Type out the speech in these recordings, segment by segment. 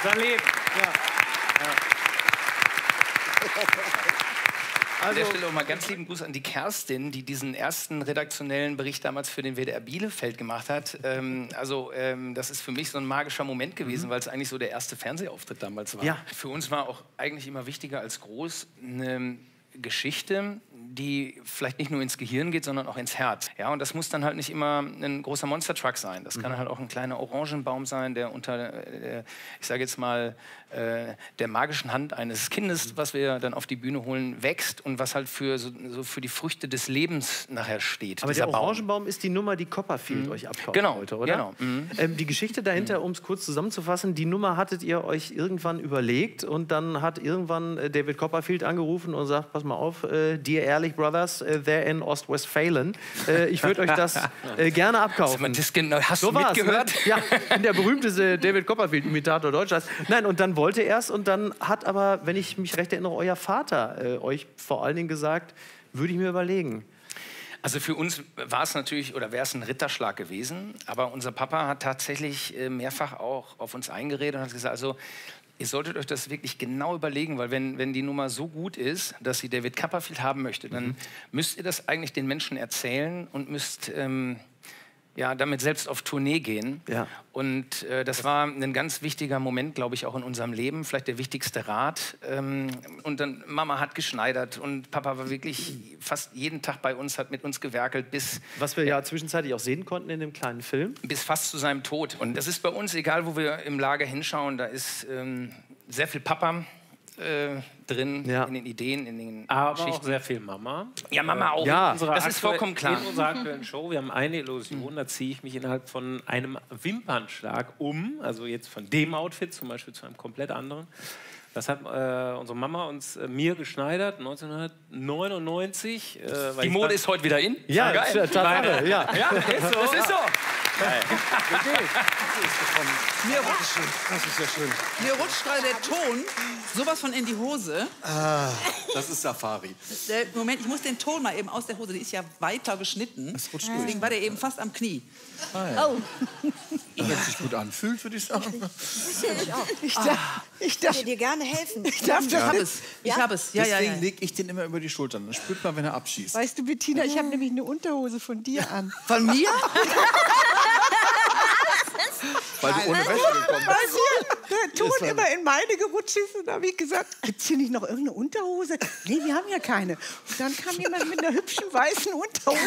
Sein Leben. Ja. An der Stelle auch mal ganz lieben Gruß an die Kerstin, die diesen ersten redaktionellen Bericht damals für den WDR Bielefeld gemacht hat. Das ist für mich so ein magischer Moment gewesen, weil es eigentlich so der erste Fernsehauftritt damals war. Ja. Für uns war auch eigentlich immer wichtiger als groß eine Geschichte, die vielleicht nicht nur ins Gehirn geht, sondern auch ins Herz. Ja, und das muss dann halt nicht immer ein großer Monster-Truck sein. Das kann halt auch ein kleiner Orangenbaum sein, der unter, ich sage jetzt mal, der magischen Hand eines Kindes, was wir dann auf die Bühne holen, wächst und was halt für die Früchte des Lebens nachher steht. Aber der Orangenbaum ist die Nummer, die Copperfield euch abkaufen wollte, oder? Genau. Die Geschichte dahinter, um es kurz zusammenzufassen, die Nummer hattet ihr euch irgendwann überlegt und dann hat irgendwann David Copperfield angerufen und sagt, pass mal auf, Dear Ehrlich Brothers, there in Ostwestfalen, ich würde euch das gerne abkaufen. Hast du mitgehört? Ne? Ja, ich bin der berühmteste David Copperfield-Imitator Deutschlands. Nein, und dann wollte er es und dann hat aber, wenn ich mich recht erinnere, euer Vater euch vor allen Dingen gesagt, würde ich mir überlegen. Also für uns war es natürlich, oder wäre es ein Ritterschlag gewesen, aber unser Papa hat tatsächlich mehrfach auch auf uns eingeredet und hat gesagt, also ihr solltet euch das wirklich genau überlegen, weil wenn die Nummer so gut ist, dass sie David Copperfield haben möchte, dann müsst ihr das eigentlich den Menschen erzählen und müsst damit selbst auf Tournee gehen. Ja. Und das war ein ganz wichtiger Moment, glaube ich, auch in unserem Leben, vielleicht der wichtigste Rat. Und dann Mama hat geschneidert und Papa war wirklich fast jeden Tag bei uns, hat mit uns gewerkelt bis... Was wir ja zwischenzeitlich auch sehen konnten in dem kleinen Film. Bis fast zu seinem Tod. Und das ist bei uns, egal wo wir im Lager hinschauen, da ist sehr viel Papa drin, in den Ideen, in den Aber Geschichten. auch sehr viel Mama. Ja, Mama auch. Ja, das ist vollkommen klar. In unserer aktuellen Show, wir haben eine Illusion, da ziehe ich mich innerhalb von einem Wimpernschlag um, also jetzt von dem Outfit zum Beispiel zu einem komplett anderen. Das hat unsere Mama mir geschneidert, 1999. Die Mode ist heute wieder in? Ja, geil. Tatsache, ja. Ja, ist so. Das ist so. Das ist ja schön. Mir rutscht gerade der Ton sowas von in die Hose. Das ist Safari. Moment, ich muss den Ton mal eben aus der Hose, die ist ja weiter geschnitten. Das rutscht Deswegen war der eben fast am Knie. Oh. Wenn es sich gut anfühlt, würde ich sagen. Ich darf dir gerne helfen. Ich habe es. Ich habe es. Ja, Deswegen lege ich den immer über die Schultern. Dann spürt man, wenn er abschießt. Weißt du, Bettina, ich habe nämlich eine Unterhose von dir an. Von mir? Weil du ohne Wäsche gekommen Weil bist. hier der Ton immer in meine gerutscht ist. Und da habe ich gesagt, gibt's hier nicht noch irgendeine Unterhose? Nee, wir haben ja keine. Und dann kam jemand mit einer hübschen weißen Unterhose.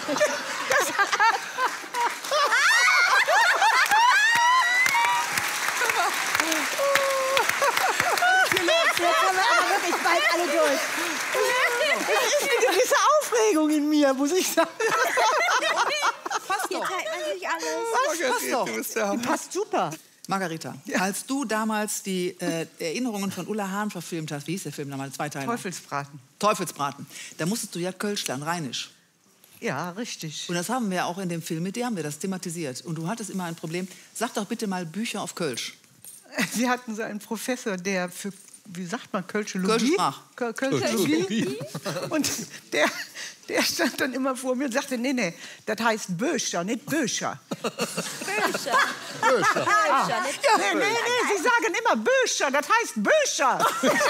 Jetzt haben wir aber wirklich bald alle durch. Es ist eine gewisse Aufregung in mir, muss ich sagen. Passt Hier doch. teilt man sich alles. Passt doch. Du bist der Hammer. Die passt super. Margarita, als du damals die Erinnerungen von Ulla Hahn verfilmt hast, wie hieß der Film damals? 2 Teile. Teufelsbraten. Teufelsbraten. Da musstest du ja Kölsch lernen, Rheinisch. Ja, richtig. Und das haben wir auch in dem Film mit dir, haben wir das thematisiert. Und du hattest immer ein Problem. Sag doch bitte mal Bücher auf Kölsch. Sie hatten so einen Professor, der für, wie sagt man, Kölschologie? Kölschologie. Und der stand dann immer vor mir und sagte, nee, das heißt Böscher, nicht Böscher. Böscher. Ja, nee, Sie sagen immer Böscher, das heißt Böscher.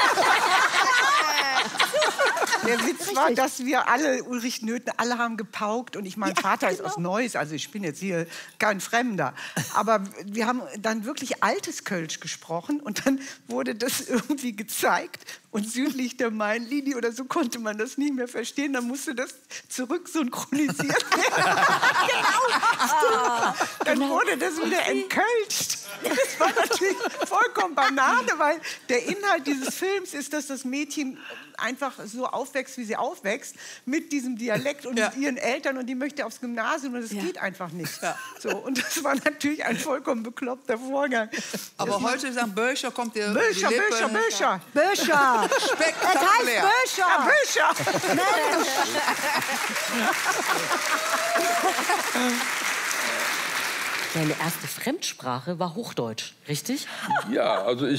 Der Witz war, dass wir alle, Ulrich Nöthen, alle haben gepaukt. Und mein Vater ist aus Neuss, also ich bin jetzt hier kein Fremder. Aber wir haben dann wirklich altes Kölsch gesprochen. Und dann wurde das irgendwie gezeigt. Und südlich der Mainlinie oder so konnte man das nicht mehr verstehen. Dann musste das zurück synchronisiert werden. Dann wurde das wieder entkölscht. Das war natürlich vollkommen Banane, weil der Inhalt dieses Films ist, dass das Mädchen einfach so aufwächst, wie sie aufwächst, mit diesem Dialekt und mit ihren Eltern. Und die möchte aufs Gymnasium und das geht einfach nicht. So, und das war natürlich ein vollkommen bekloppter Vorgang. Aber heute sagen Böscher, kommt der Böscher, Böscher, Böscher. Böscher. Spektakulär. Das heißt Böscher. Ja, Böscher. Deine erste Fremdsprache war Hochdeutsch, richtig? Ja, also